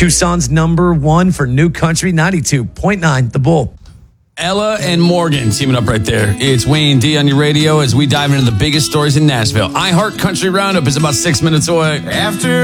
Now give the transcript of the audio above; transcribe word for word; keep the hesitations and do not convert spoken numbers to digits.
Tucson's number one for new country, ninety-two point nine, The Bull. Ella and Morgan teaming up right there. It's Wayne D on your radio as we dive into the biggest stories in Nashville. iHeart Country Roundup is about six minutes away. After